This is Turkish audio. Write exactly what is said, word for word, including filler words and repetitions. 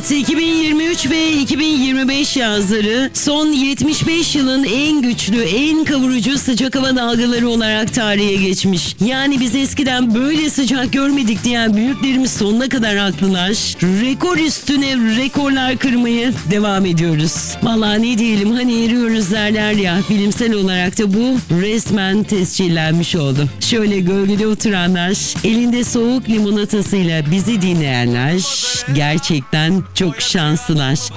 Evet, iki bin yirmi üç ve iki bin yirmi beş yazları son yetmiş beş yılın en güçlü, en kavurucu sıcak hava dalgaları olarak tarihe geçmiş. Yani biz eskiden böyle sıcak görmedik diyen büyüklerimiz sonuna kadar haklılar. Rekor üstüne rekorlar kırmaya devam ediyoruz. Vallahi ne diyelim, hani eriyoruz derler ya, bilimsel olarak da bu resmen tescillenmiş oldu. Şöyle gölgede oturanlar, elinde soğuk limonatasıyla bizi dinleyenler gerçekten çok şanslılar.